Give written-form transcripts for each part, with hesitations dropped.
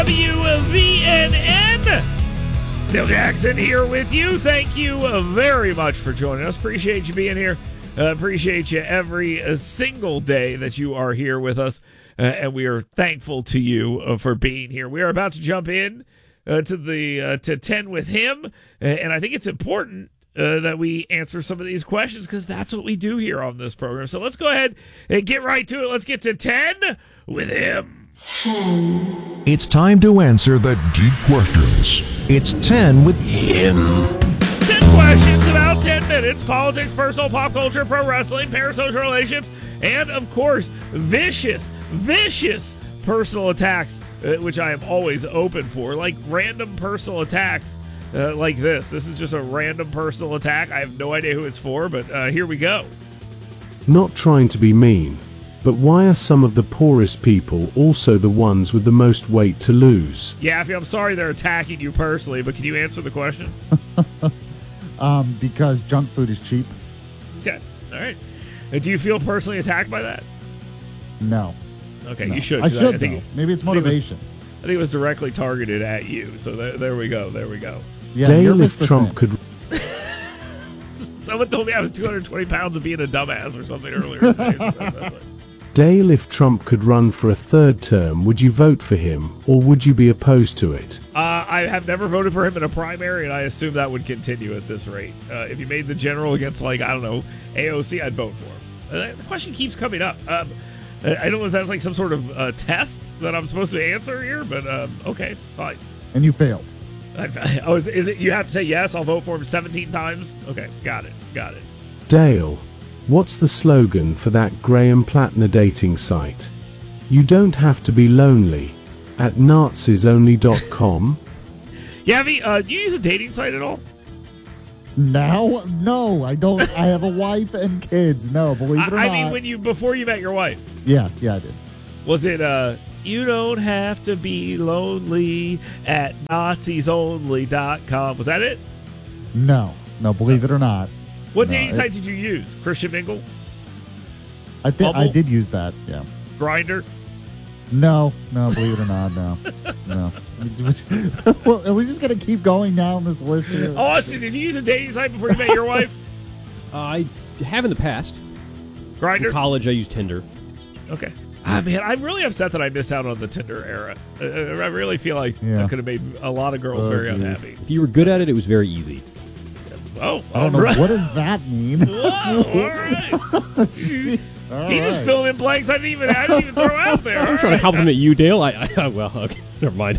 WVNN. Dale Jackson here with you. Thank you very much for joining us. Appreciate you being here. Appreciate you every single day that you are here with us. And we are thankful to you for being here. We are about to jump in to 10 with him. And I think it's important that we answer some of these questions because that's what we do here on this program. So let's go ahead and get right to it. Let's get to 10 with him. 10. It's time to answer the deep questions. It's 10 with him. 10 questions, about 10 minutes. Politics, personal, pop culture, pro wrestling, parasocial relationships, and, of course, vicious personal attacks, which I am always open for. Like random personal attacks like this. This is just a random personal attack. I have no idea who it's for, but here we go. Not trying to be mean, but why are some of the poorest people also the ones with the most weight to lose? Yaffy, I'm sorry they're attacking you personally, but can you answer the question? Because junk food is cheap. Okay, all right. Do you feel personally attacked by that? No. Okay, No. you should. I should, think maybe it's motivation. I think it was directly targeted at you, so there we go. Yeah, Dale, if Trump could... Someone told me I was 220 pounds of being a dumbass or something earlier today. Dale, if Trump could run for a third term, would you vote for him, or would you be opposed to it? I have never voted for him in a primary, and I assume that would continue at this rate. If you made the general against, AOC, I'd vote for him. The question keeps coming up. I don't know if that's like some sort of test that I'm supposed to answer here, but okay, fine. And you failed. Is it? You have to say yes. I'll vote for him 17 times. Okay, got it. Dale, what's the slogan for that Graham Plattner dating site? You don't have to be lonely. At nazisonly.com. Yavi, do you use a dating site at all? Now? No, I don't. I have a wife and kids. No, believe it or not. I mean, before you met your wife. Yeah, I did. Was it, you don't have to be lonely at nazisonly.com? Was that it? No, believe it or not. What dating site did you use? Christian Mingle? I did use that, yeah. Grindr? No, believe it or not, no. Well, are we just going to keep going down this list here? Austin, did you use a dating site before you met your wife? I have in the past. Grindr? In college, I used Tinder. Okay. Man, I'm really upset that I missed out on the Tinder era. I really feel like I could have made a lot of girls very unhappy. If you were good at it, it was very easy. Oh, I don't know. What does that mean? Whoa, all right. He's just filling in blanks I didn't even throw out there. I was trying to compliment you, Dale. Well, okay, never mind.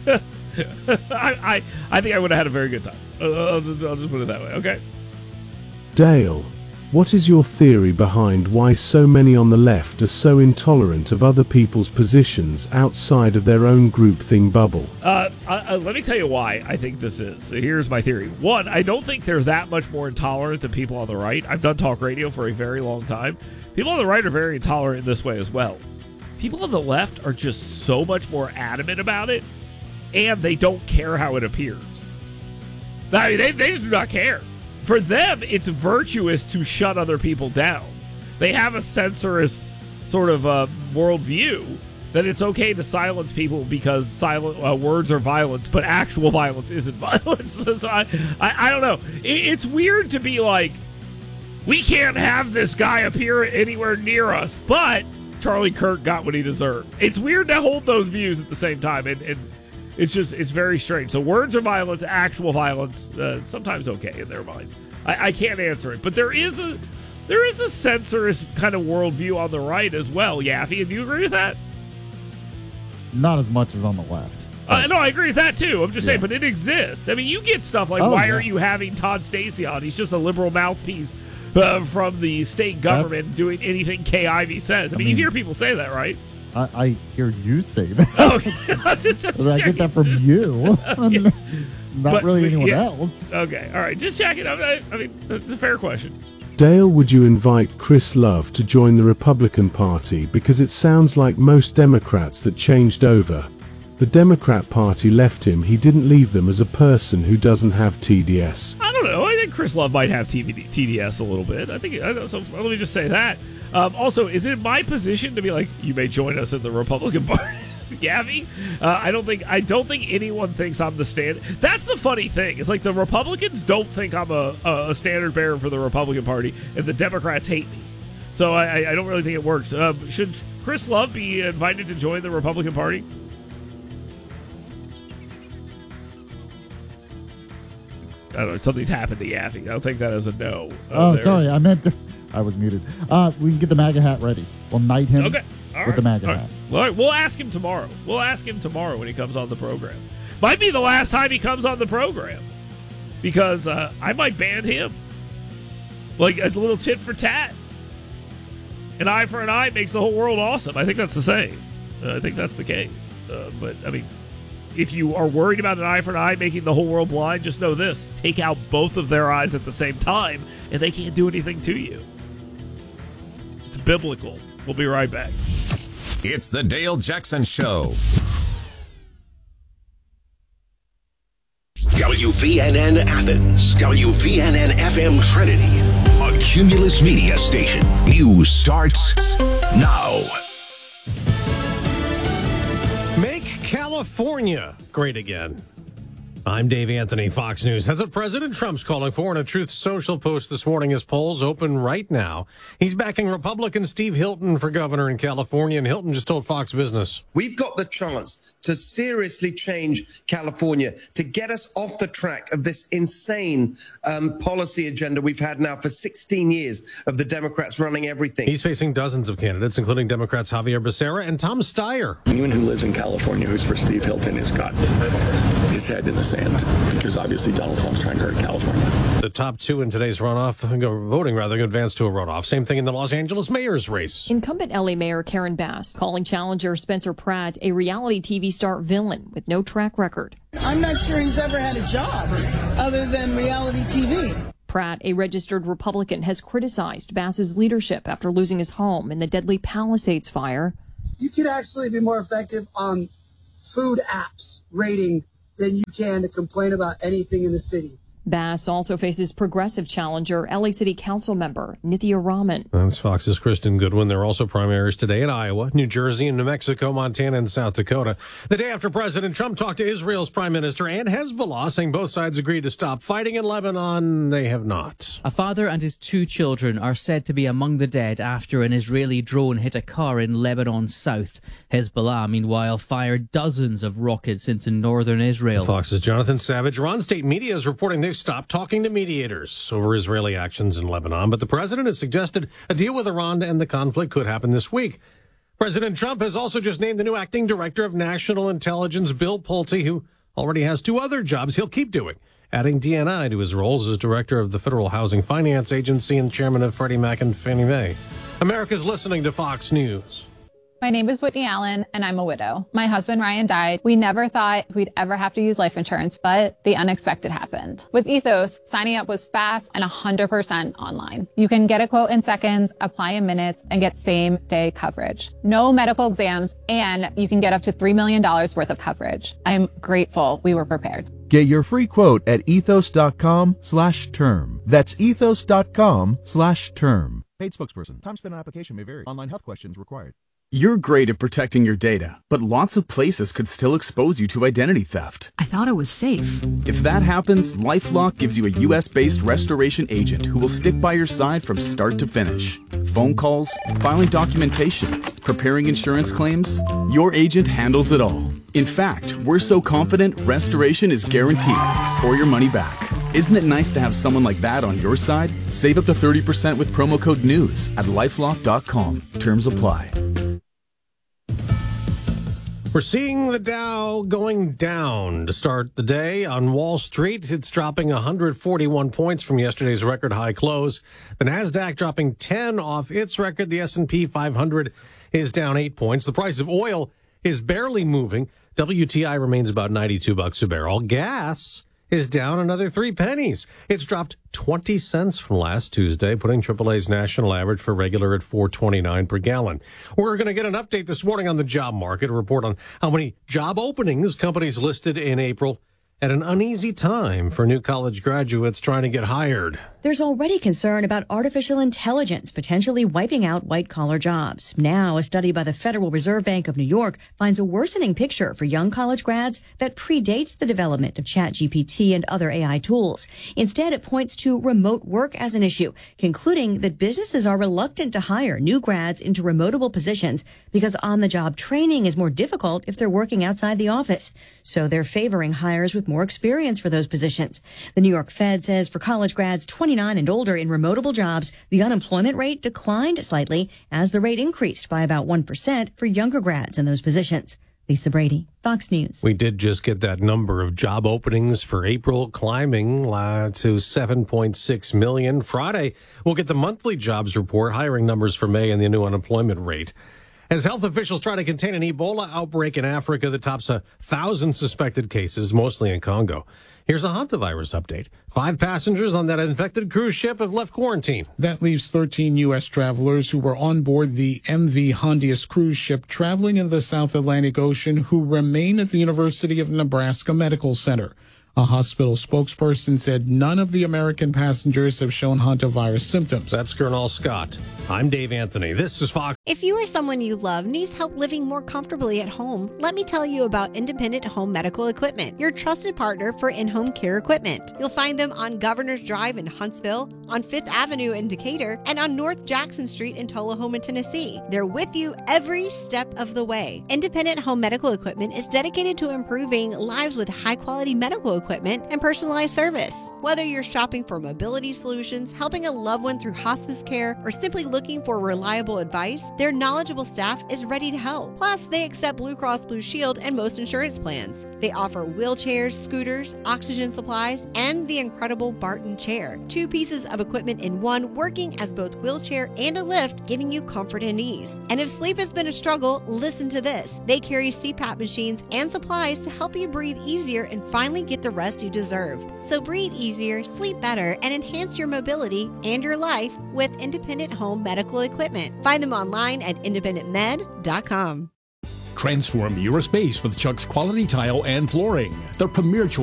I think I would have had a very good time. I'll just put it that way, okay? Dale, what is your theory behind why so many on the left are so intolerant of other people's positions outside of their own groupthink bubble? Let me tell you why I think this is. So here's my theory. One, I don't think they're that much more intolerant than people on the right. I've done talk radio for a very long time. People on the right are very intolerant in this way as well. People on the left are just so much more adamant about it, and they don't care how it appears. I mean, they just do not care. For them, it's virtuous to shut other people down. They have a censorious sort of worldview that it's okay to silence people because words are violence, but actual violence isn't violence. So I don't know. It's weird to be like, we can't have this guy appear anywhere near us, but Charlie Kirk got what he deserved. It's weird to hold those views at the same time, and it's very strange. So words are violence, actual violence, sometimes okay in their minds. I can't answer it, but there is a censorious kind of worldview on the right as well, Yaffy. Do you agree with that? Not as much as on the left. No, I agree with that too. I'm just saying, but it exists. I mean, you get stuff like, why are you having Todd Stacey on? He's just a liberal mouthpiece from the state government doing anything Kay Ivey says. I mean, you hear people say that, right? I hear you say that. Okay. I get that from you. Yeah. Not really anyone else. Okay, all right. Just checking. I mean, it's a fair question. Dale, would you invite Chris Love to join the Republican Party? Because it sounds like most Democrats that changed over. The Democrat Party left him. He didn't leave them as a person who doesn't have TDS. I don't know. I think Chris Love might have TDS a little bit. So let me just say that. Also, is it my position to be like, you may join us in the Republican Party? Yaffe. I don't think anyone thinks I'm the stand. That's the funny thing. It's like the Republicans don't think I'm a standard bearer for the Republican Party, and the Democrats hate me. So I don't really think it works. Should Chris Love be invited to join the Republican Party? I don't know. Something's happened to Yaffe. I don't think that is a no. Sorry. I was muted. We can get the MAGA hat ready. We'll knight him with the MAGA hat. All right. We'll ask him tomorrow. When he comes on the program. Might be the last time he comes on the program. Because I might ban him. Like a little tit for tat. An eye for an eye makes the whole world awesome. I think that's the same. I think that's the case. But, I mean, if you are worried about an eye for an eye making the whole world blind, just know this. Take out both of their eyes at the same time, and they can't do anything to you. It's biblical. We'll be right back. It's the Dale Jackson Show. WVNN Athens, WVNN FM Trinity, a Cumulus Media station. News starts now. Make California great again. I'm Dave Anthony, Fox News. That's what President Trump's calling for in a Truth Social post this morning. His polls open right now. He's backing Republican Steve Hilton for governor in California, and Hilton just told Fox Business. We've got the chance to seriously change California, to get us off the track of this insane policy agenda we've had now for 16 years of the Democrats running everything. He's facing dozens of candidates, including Democrats Javier Becerra and Tom Steyer. Anyone who lives in California who's for Steve Hilton has got his head in the sand, because obviously Donald Trump's trying to hurt California. The top two in today's voting advance to a runoff. Same thing in the Los Angeles mayor's race. Incumbent LA Mayor Karen Bass calling challenger Spencer Pratt a reality TV star villain with no track record. I'm not sure he's ever had a job other than reality TV. Pratt, a registered Republican, has criticized Bass's leadership after losing his home in the deadly Palisades fire. You could actually be more effective on food apps rating than you can to complain about anything in the city. Bass also faces progressive challenger LA City Council member Nithya Raman. That's Fox's Kristen Goodwin. There are also primaries today in Iowa, New Jersey, and New Mexico, Montana, and South Dakota. The day after President Trump talked to Israel's prime minister and Hezbollah, saying both sides agreed to stop fighting in Lebanon, they have not. A father and his two children are said to be among the dead after an Israeli drone hit a car in Lebanon's south. Hezbollah, meanwhile, fired dozens of rockets into northern Israel. Fox's Jonathan Savage. Iran state media is reporting they've stopped talking to mediators over Israeli actions in Lebanon, but the president has suggested a deal with Iran to end the conflict could happen this week. President Trump has also just named the new acting director of national intelligence, Bill Pulte, who already has two other jobs he'll keep doing, adding DNI to his roles as director of the Federal Housing Finance Agency and chairman of Freddie Mac and Fannie Mae. America's listening to Fox News. My name is Whitney Allen, and I'm a widow. My husband, Ryan, died. We never thought we'd ever have to use life insurance, but the unexpected happened. With Ethos, signing up was fast and 100% online. You can get a quote in seconds, apply in minutes, and get same-day coverage. No medical exams, and you can get up to $3 million worth of coverage. I'm grateful we were prepared. Get your free quote at ethos.com/term. That's ethos.com/term. Paid spokesperson. Time spent on application may vary. Online health questions required. You're great at protecting your data, but lots of places could still expose you to identity theft. I thought it was safe. If that happens, LifeLock gives you a U.S.-based restoration agent who will stick by your side from start to finish. Phone calls, filing documentation, preparing insurance claims, your agent handles it all. In fact, we're so confident restoration is guaranteed, or your money back. Isn't it nice to have someone like that on your side? Save up to 30% with promo code NEWS at LifeLock.com. Terms apply. We're seeing the Dow going down to start the day. On Wall Street, it's dropping 141 points from yesterday's record high close. The Nasdaq dropping 10 off its record. The S&P 500 is down 8 points. The price of oil is barely moving. WTI remains about $92 a barrel. Gas is down another 3 pennies. It's dropped 20 cents from last Tuesday, putting AAA's national average for regular at $4.29 per gallon. We're going to get an update this morning on the job market, a report on how many job openings companies listed in April at an uneasy time for new college graduates trying to get hired. There's already concern about artificial intelligence potentially wiping out white-collar jobs. Now, a study by the Federal Reserve Bank of New York finds a worsening picture for young college grads that predates the development of ChatGPT and other AI tools. Instead, it points to remote work as an issue, concluding that businesses are reluctant to hire new grads into remotable positions because on-the-job training is more difficult if they're working outside the office. So they're favoring hires with more experience for those positions. The New York Fed says for college grads 29 and older in remotable jobs, the unemployment rate declined slightly as the rate increased by about 1% for younger grads in those positions. Lisa Brady, Fox News. We did just get that number of job openings for April climbing to 7.6 million. Friday, we'll get the monthly jobs report, hiring numbers for May, and the new unemployment rate. As health officials try to contain an Ebola outbreak in Africa that tops 1,000 suspected cases, mostly in Congo. Here's a hantavirus update. 5 passengers on that infected cruise ship have left quarantine. That leaves 13 U.S. travelers who were on board the MV Hondius cruise ship traveling in the South Atlantic Ocean who remain at the University of Nebraska Medical Center. A hospital spokesperson said none of the American passengers have shown hantavirus symptoms. That's Colonel Scott. I'm Dave Anthony. This is Fox. If you or someone you love needs help living more comfortably at home, let me tell you about Independent Home Medical Equipment, your trusted partner for in-home care equipment. You'll find them on Governor's Drive in Huntsville, on 5th Avenue in Decatur, and on North Jackson Street in Tullahoma, Tennessee. They're with you every step of the way. Independent Home Medical Equipment is dedicated to improving lives with high-quality medical equipment and personalized service. Whether you're shopping for mobility solutions, helping a loved one through hospice care, or simply looking for reliable advice, their knowledgeable staff is ready to help. Plus, they accept Blue Cross Blue Shield and most insurance plans. They offer wheelchairs, scooters, oxygen supplies, and the incredible Barton chair. 2 pieces of equipment in one, working as both wheelchair and a lift, giving you comfort and ease. And if sleep has been a struggle, listen to this. They carry CPAP machines and supplies to help you breathe easier and finally get the rest you deserve. So breathe easier, sleep better, and enhance your mobility and your life with Independent Home Medical Equipment. Find them online at independentmed.com. Transform your space with Chuck's Quality Tile and Flooring, the premier choice